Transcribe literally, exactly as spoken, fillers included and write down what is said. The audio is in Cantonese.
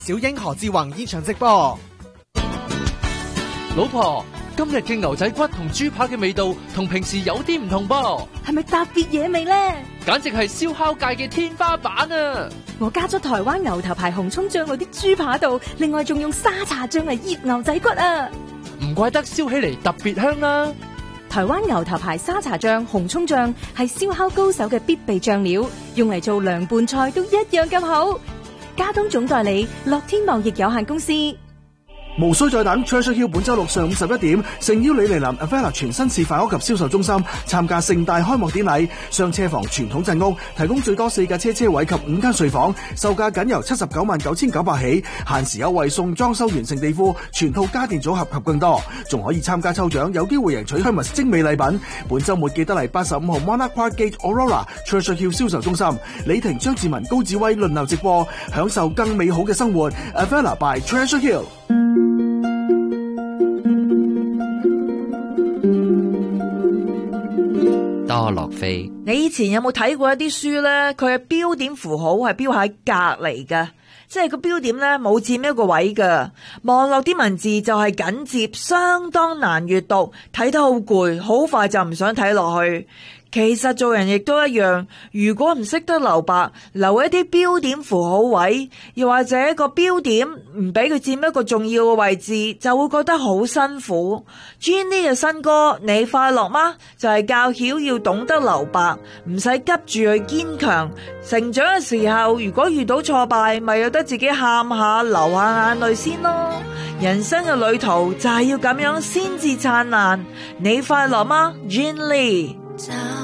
小英何志宏現場直播。 老婆，今日嘅牛仔骨同豬扒嘅味道同平時有啲唔同噃， 係咪特別野味呢？ 簡直係燒烤界嘅天花板啊！ 我加咗台灣牛頭牌紅蔥醬落啲豬扒度，另外仲用沙茶醬嚟醃牛仔骨啊！ 唔怪得燒起嚟特別香啦！ 台灣牛頭牌沙茶醬、紅蔥醬係燒烤高手嘅必備醬料，用嚟做涼拌菜都一樣咁好。加東總代理樂天貿易有限公司。 無需再等 Treasure Hill 本周六上午十一點，誠邀你嚟臨 Avella 全新示範屋及銷售中心參加盛大開幕典禮。雙車房傳統鎮屋提供最多四架車車位及五間睡房，售價僅由七十九萬九千九百起，限時優惠送裝修完成地庫、全套家電組合及更多，仲可以參加抽獎，有機會贏取 Hermes 精美禮品。本周末記得嚟八十五號 Monarch Park Gate Aurora Treasure Hill 銷售中心，李婷、張志文、高志威輪流直播，享受更美好嘅生活。Avella by Treasure Hill。 多樂飛， 你以前有冇睇過一啲書呢？佢嘅標點符號係標喺隔籬㗎，即係個標點呢冇佔一個位㗎。望落啲文字就係緊接，相當難閱讀，睇得好攰，好快就唔想睇落去。其實做人亦都一樣，如果唔識得留白，留一啲標點符號位，又或者個標點唔俾佢佔一個重要嘅位置，就會覺得好辛苦。Jenny 嘅新歌《你快樂嗎》就係教曉要懂得留白，唔使急住去堅強。成長嘅時候，如果遇到挫敗，咪有得自己喊下，流下眼淚先咯。人生嘅旅途就係要咁樣先至燦爛。你快樂嗎 Jenny